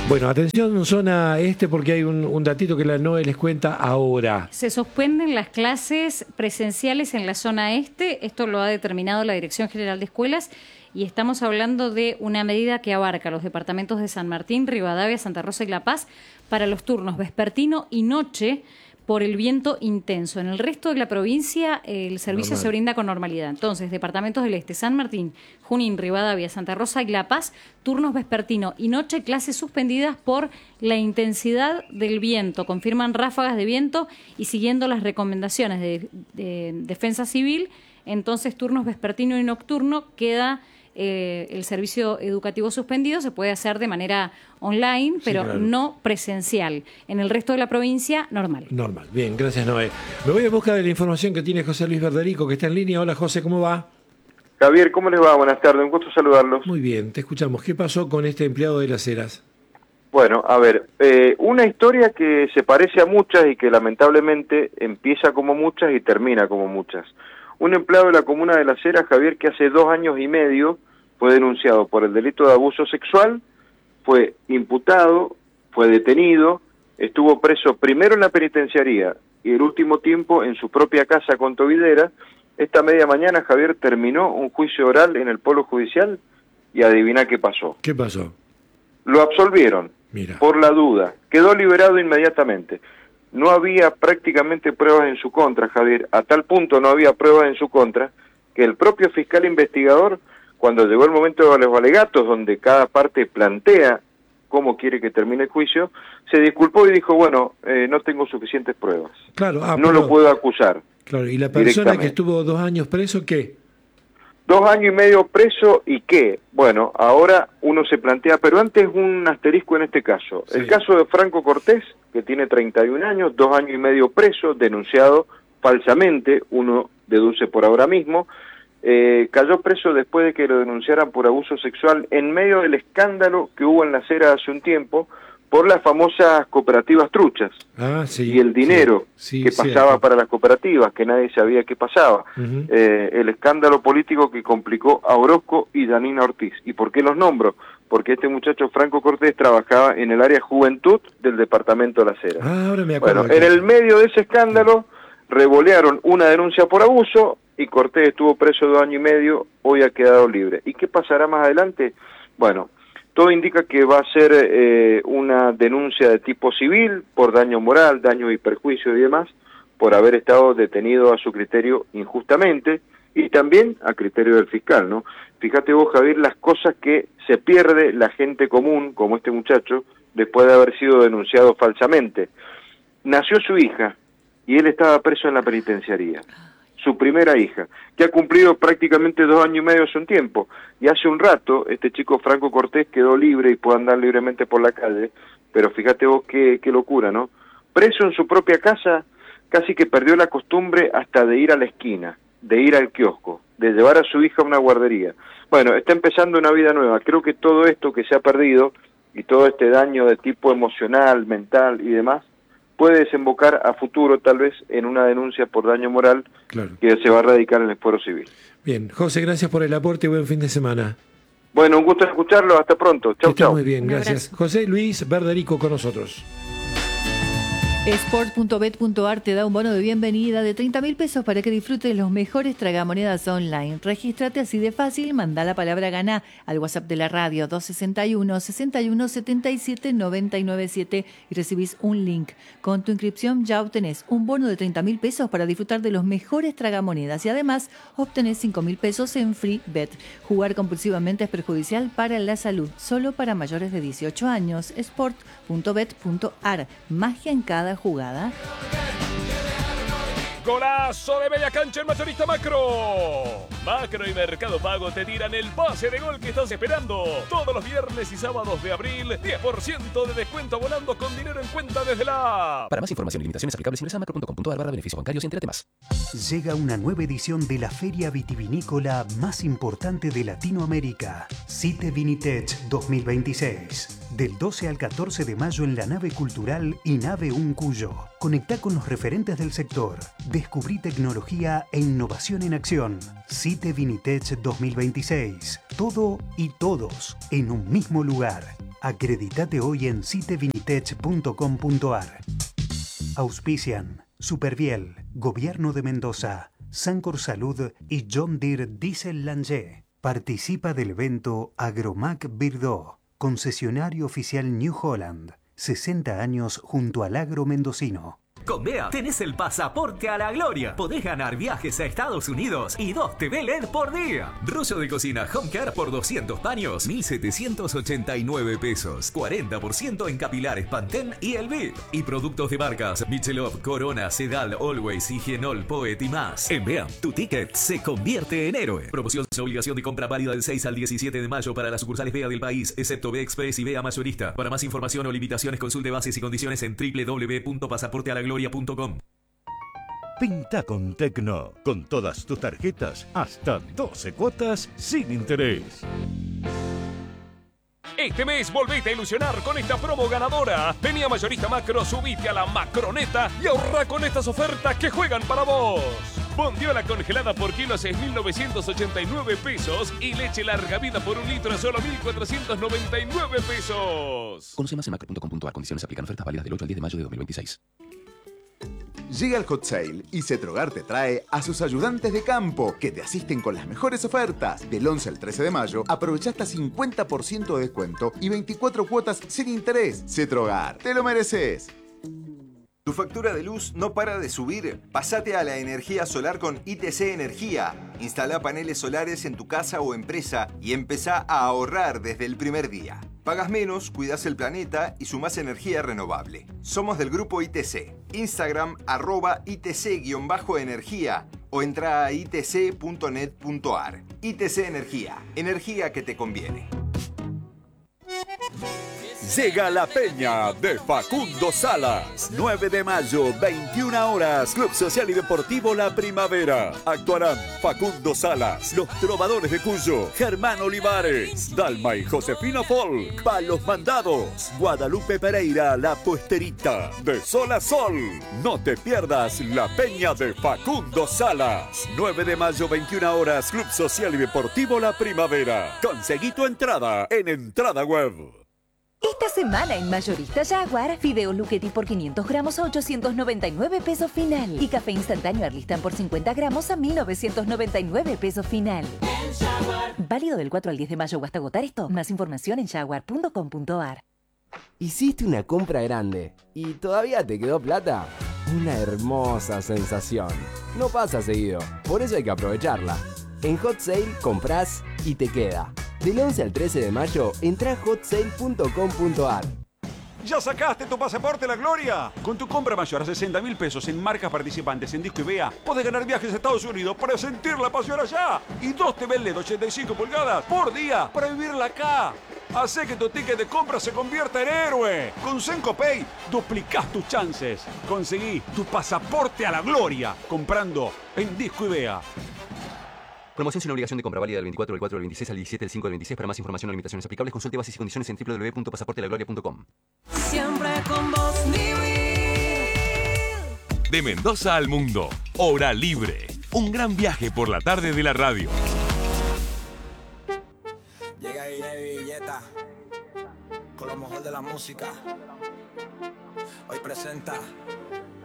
Bueno, atención zona este porque hay un datito que la NOE les cuenta ahora. Se suspenden las clases presenciales en la zona este, esto lo ha determinado la Dirección General de Escuelas y estamos hablando de una medida que abarca los departamentos de San Martín, Rivadavia, Santa Rosa y La Paz para los turnos vespertino y noche por el viento intenso. En el resto de la provincia el servicio se brinda con normalidad. Entonces, departamentos del Este, San Martín, Junín, Rivadavia, Santa Rosa y La Paz, turnos vespertino y noche, clases suspendidas por la intensidad del viento. Confirman ráfagas de viento y siguiendo las recomendaciones de Defensa Civil, entonces turnos vespertino y nocturno queda el servicio educativo suspendido. Se puede hacer de manera online, pero sí, claro, no presencial. En el resto de la provincia, normal. Normal. Bien, gracias, Noé. Me voy a buscar de la información que tiene José Luis Verderico, que está en línea. Hola, José, ¿cómo va? Javier, ¿cómo les va? Buenas tardes, un gusto saludarlos. Muy bien, te escuchamos. ¿Qué pasó con este empleado de Las Heras? Bueno, a ver, una historia que se parece a muchas y que lamentablemente empieza como muchas y termina como muchas. Un empleado de la comuna de Las Heras, Javier, que hace 2 años y medio fue denunciado por el delito de abuso sexual, fue imputado, fue detenido, estuvo preso primero en la penitenciaría y el último tiempo en su propia casa contovidera. Esta media mañana, Javier, terminó un juicio oral en el Polo Judicial y adivina qué pasó. ¿Qué pasó? Lo absolvieron. Mira. Por la duda. Quedó liberado inmediatamente. No había prácticamente pruebas en su contra, Javier. A tal punto no había pruebas en su contra que el propio fiscal investigador, cuando llegó el momento de los alegatos, donde cada parte plantea cómo quiere que termine el juicio, se disculpó y dijo, bueno, no tengo suficientes pruebas. Claro, no lo puedo acusar. Claro, ¿y la persona que estuvo 2 años preso, qué? 2 años y medio preso, ¿y qué? Bueno, ahora uno se plantea, pero antes un asterisco en este caso. Sí. El caso de Franco Cortés, que tiene 31 años, 2 años y medio preso, denunciado falsamente, uno deduce por ahora mismo, cayó preso después de que lo denunciaran por abuso sexual en medio del escándalo que hubo en La Heras hace un tiempo por las famosas cooperativas truchas y el dinero que pasaba para las cooperativas, que nadie sabía qué pasaba. El escándalo político que complicó a Orozco y Janina Ortiz. ¿Y por qué los nombro? Porque este muchacho Franco Cortés trabajaba en el área juventud del departamento de Las Heras. Ahora me acuerdo. Bueno, en el medio de ese escándalo revolearon una denuncia por abuso y Cortés estuvo preso 2 años y medio, hoy ha quedado libre. ¿Y qué pasará más adelante? Bueno, todo indica que va a ser una denuncia de tipo civil por daño moral, daño y perjuicio y demás, por haber estado detenido a su criterio injustamente y también a criterio del fiscal, ¿no? Fíjate vos, Javier, las cosas que se pierde la gente común, como este muchacho, después de haber sido denunciado falsamente. Nació su hija y él estaba preso en la penitenciaría. Su primera hija, que ha cumplido prácticamente 2 años y medio hace un tiempo, y hace un rato este chico Franco Cortés quedó libre y puede andar libremente por la calle, pero fíjate vos qué locura, ¿no? Preso en su propia casa, casi que perdió la costumbre hasta de ir a la esquina, de ir al kiosco, de llevar a su hija a una guardería. Bueno, está empezando una vida nueva. Creo que todo esto que se ha perdido y todo este daño de tipo emocional, mental y demás, puede desembocar a futuro tal vez en una denuncia por daño moral que se va a radicar en el fuero civil. Bien, José, gracias por el aporte y buen fin de semana. Bueno, un gusto escucharlo, hasta pronto. Chau, chau. Muy bien, gracias. José Luis Verderico con nosotros. Sport.bet.ar te da un bono de bienvenida de 30.000 pesos para que disfrutes los mejores tragamonedas online. Regístrate así de fácil, manda la palabra GANA al WhatsApp de la radio 261 61 77 997 y recibís un link. Con tu inscripción ya obtenés un bono de 30.000 pesos para disfrutar de los mejores tragamonedas y además obtenés 5.000 pesos en Free Bet. Jugar compulsivamente es perjudicial para la salud, solo para mayores de 18 años. Sport.bet.ar, magia en cada jugada. Golazo de media cancha en Mayorista Macro. Macro y Mercado Pago te tiran el pase de gol que estás esperando. Todos los viernes y sábados de abril, 10% de descuento volando con dinero en cuenta desde la app. Para más información y limitaciones aplicables ingresa a macro.com.ar/beneficios bancarios y entérate más. Llega una nueva edición de la feria vitivinícola más importante de Latinoamérica, CITE Vinitech 2026. Del 12 al 14 de mayo en la nave cultural y nave Uncuyo. Conectá con los referentes del sector. Descubrí tecnología e innovación en acción. CITE Vinitech 2026. Todo y todos en un mismo lugar. Acreditate hoy en sitevinitech.com.ar. Auspician Superviel, Gobierno de Mendoza, Sancor Salud y John Deere Diesel Langer. Participa del evento Agromac Birdó, concesionario oficial New Holland. 60 años junto al agro mendocino. Con BEA tenés el pasaporte a la gloria. Podés ganar viajes a Estados Unidos y 2 TV LED por día. Rollo de cocina Home Care por 200 paños, 1.789 pesos. 40% en capilares Pantene y Elviv. Y productos de marcas Michelov, Corona, Sedal, Always, Higienol, Poet y más. En BEA, tu ticket se convierte en héroe. Promoción sin obligación de compra válida del 6 al 17 de mayo para las sucursales BEA del país, excepto BEA Express y BEA Mayorista. Para más información o limitaciones, consulte bases y condiciones en www.pasaportealagloria.com. Pinta con Tecno, con todas tus tarjetas, hasta 12 cuotas sin interés. Este mes volvete a ilusionar con esta promo ganadora. Vení a Mayorista Macro, subite a la Macroneta y ahorra con estas ofertas que juegan para vos. Bondiola congelada por kilo a 6.989 pesos y leche larga vida por 1 litro a solo 1.499 pesos. Conoce más en macro.com.ar. Condiciones aplican. Ofertas válidas del 8 al 10 de mayo de 2026. Llega el Hot Sale y Cetrogar te trae a sus ayudantes de campo que te asisten con las mejores ofertas. Del 11 al 13 de mayo aprovecha hasta 50% de descuento y 24 cuotas sin interés. Cetrogar, te lo mereces. ¿Tu factura de luz no para de subir? Pásate a la energía solar con ITC Energía. Instala paneles solares en tu casa o empresa y empezá a ahorrar desde el primer día. Pagas menos, cuidas el planeta y sumás energía renovable. Somos del grupo ITC. Instagram @ITC_energía o entra a itc.net.ar. ITC Energía. Energía que te conviene. Llega la peña de Facundo Salas. 9 de mayo, 21 horas. Club Social y Deportivo La Primavera. Actuarán Facundo Salas, Los Trovadores de Cuyo, Germán Olivares, Dalma y Josefina Folk, Palos Mandados, Guadalupe Pereira, La Puesterita. De sol a sol. No te pierdas la peña de Facundo Salas. 9 de mayo, 21 horas. Club Social y Deportivo La Primavera. Conseguí tu entrada en Entrada Web. Esta semana en Mayorista Jaguar, fideos Luchetti por 500 gramos a 899 pesos final. Y café instantáneo Arlistan por 50 gramos a 1999 pesos final. Válido del 4 al 10 de mayo o hasta agotar esto. Más información en jaguar.com.ar. Hiciste una compra grande y todavía te quedó plata. Una hermosa sensación. No pasa seguido, por eso hay que aprovecharla. En Hot Sale comprás y te queda. Del 11 al 13 de mayo, entra a hotsale.com.ar. ¿Ya sacaste tu pasaporte a la gloria? Con tu compra mayor a 60.000 pesos en marcas participantes en Disco y BEA, podés ganar viajes a Estados Unidos para sentir la pasión allá. Y 2 TV LED 85 pulgadas por día para vivirla acá. Hacé que tu ticket de compra se convierta en héroe. Con Senco Pay duplicás tus chances. Conseguí tu pasaporte a la gloria comprando en Disco y BEA. Promoción sin obligación de compra, válida del 24 del 4 del 26 al 17 del 5 del 26. Para más información o limitaciones aplicables, consulte bases y condiciones en www.pasaportealagloria.com. Siempre con vos, De Mendoza al mundo, Hora Libre. Un gran viaje por la tarde de la radio. Llega Irene Villeta con lo mejor de la música. Hoy presenta